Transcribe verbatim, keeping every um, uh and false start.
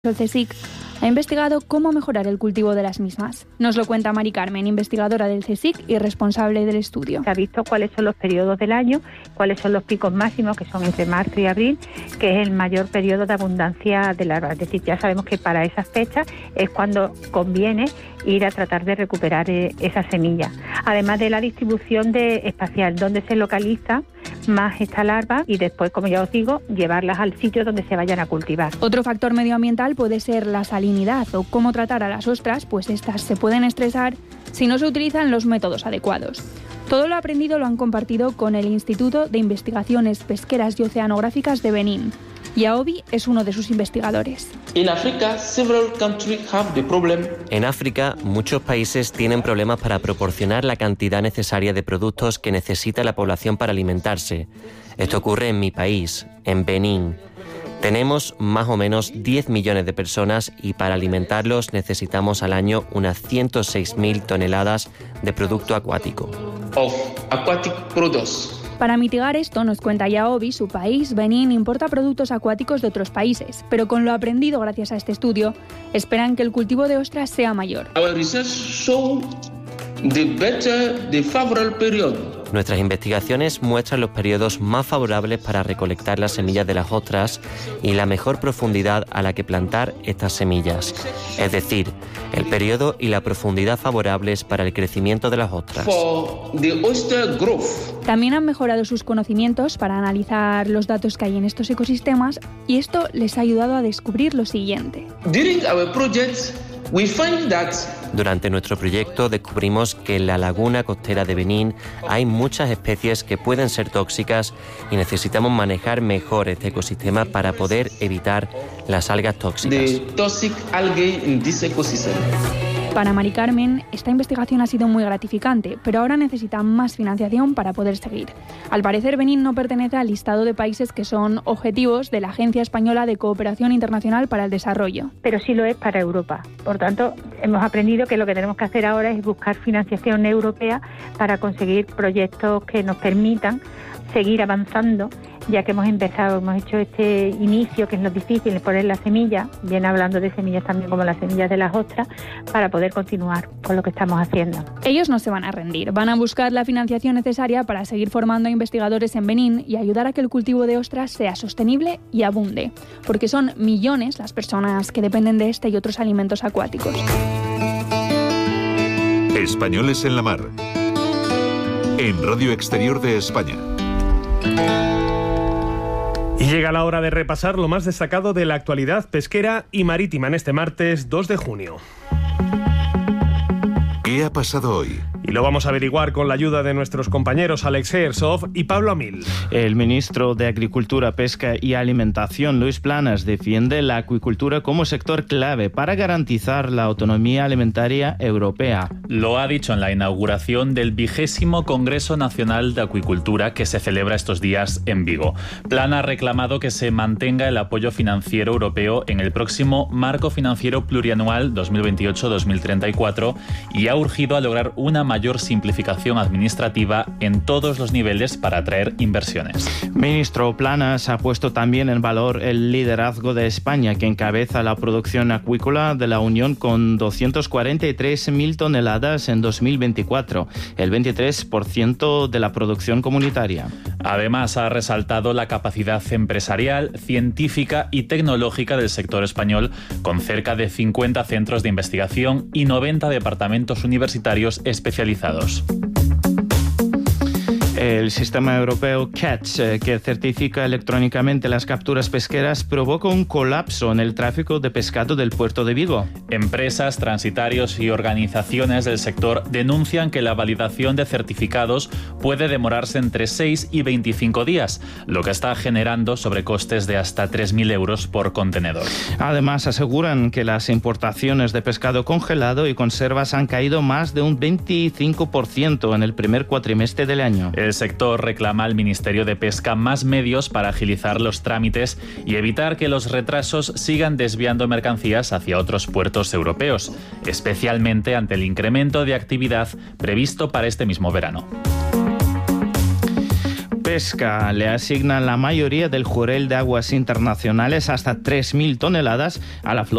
El CSIC ha investigado cómo mejorar el cultivo de las mismas. Nos lo cuenta Mari Carmen, investigadora del CSIC y responsable del estudio. Se ha visto cuáles son los periodos del año, cuáles son los picos máximos, que son entre marzo y abril, que es el mayor periodo de abundancia de larvas. Es decir, ya sabemos que para esas fechas es cuando conviene ir a tratar de recuperar eh, esas semillas. Además de la distribución de espacial, donde se localiza más esta larva y después, como ya os digo, llevarlas al sitio donde se vayan a cultivar. Otro factor medioambiental puede ser la salinidad o cómo tratar a las ostras, pues estas se pueden estresar si no se utilizan los métodos adecuados. Todo lo aprendido lo han compartido con el Instituto de Investigaciones Pesqueras y Oceanográficas de Benín. Y Aobi es uno de sus investigadores. En África, several countries have the problem. En África, muchos países tienen problemas para proporcionar la cantidad necesaria de productos que necesita la población para alimentarse. Esto ocurre en mi país, en Benín. Tenemos más o menos diez millones de personas y para alimentarlos necesitamos al año unas ciento seis mil toneladas de producto acuático. Of aquatic products. Para mitigar esto, nos cuenta Yaobi, su país, Benín, importa productos acuáticos de otros países, pero con lo aprendido gracias a este estudio, esperan que el cultivo de ostras sea mayor. Our research show the better the favorable period. Nuestras investigaciones muestran los periodos más favorables para recolectar las semillas de las ostras y la mejor profundidad a la que plantar estas semillas. Es decir, el periodo y la profundidad favorables para el crecimiento de las ostras. For the oyster growth. También han mejorado sus conocimientos para analizar los datos que hay en estos ecosistemas y esto les ha ayudado a descubrir lo siguiente. During our project, we find that Durante nuestro proyecto descubrimos que en la laguna costera de Benín hay muchas especies que pueden ser tóxicas y necesitamos manejar mejor este ecosistema para poder evitar las algas tóxicas. the toxic algae in this ecosystem. Para Mari Carmen, esta investigación ha sido muy gratificante, pero ahora necesita más financiación para poder seguir. Al parecer, Benín no pertenece al listado de países que son objetivos de la Agencia Española de Cooperación Internacional para el Desarrollo. Pero sí lo es para Europa. Por tanto, hemos aprendido que lo que tenemos que hacer ahora es buscar financiación europea para conseguir proyectos que nos permitan seguir avanzando, ya que hemos empezado, hemos hecho este inicio, que es lo difícil, poner las semillas, bien hablando de semillas también como las semillas de las ostras, para poder continuar con lo que estamos haciendo. Ellos no se van a rendir, van a buscar la financiación necesaria para seguir formando a investigadores en Benín y ayudar a que el cultivo de ostras sea sostenible y abunde, porque son millones las personas que dependen de este y otros alimentos acuáticos. Españoles en la Mar. En Radio Exterior de España. Y llega la hora de repasar lo más destacado de la actualidad pesquera y marítima en este martes dos de junio. ¿Qué ha pasado hoy? Y lo vamos a averiguar con la ayuda de nuestros compañeros Alex Hersov y Pablo Amil. El ministro de Agricultura, Pesca y Alimentación, Luis Planas, defiende la acuicultura como sector clave para garantizar la autonomía alimentaria europea. Lo ha dicho en la inauguración del vigésimo Congreso Nacional de Acuicultura que se celebra estos días en Vigo. Planas ha reclamado que se mantenga el apoyo financiero europeo en el próximo Marco Financiero Plurianual dos mil veintiocho a dos mil treinta y cuatro y ha urgido a lograr una mayor simplificación administrativa en todos los niveles para atraer inversiones. Ministro Planas ha puesto también en valor el liderazgo de España, que encabeza la producción acuícola de la Unión con doscientas cuarenta y tres mil toneladas en dos mil veinticuatro, el veintitrés por ciento de la producción comunitaria. Además, ha resaltado la capacidad empresarial, científica y tecnológica del sector español, con cerca de cincuenta centros de investigación y noventa departamentos universitarios especializados. El sistema europeo CATS, que certifica electrónicamente las capturas pesqueras, provoca un colapso en el tráfico de pescado del puerto de Vigo. Empresas, transitarios y organizaciones del sector denuncian que la validación de certificados puede demorarse entre seis y veinticinco días, lo que está generando sobrecostes de hasta tres mil euros por contenedor. Además, aseguran que las importaciones de pescado congelado y conservas han caído más de un veinticinco por ciento en el primer cuatrimestre del año. El sector reclama al Ministerio de Pesca más medios para agilizar los trámites y evitar que los retrasos sigan desviando mercancías hacia otros puertos europeos, especialmente ante el incremento de actividad previsto para este mismo verano. Pesca le asigna la mayoría del jurel de aguas internacionales, hasta tres mil toneladas, a la flota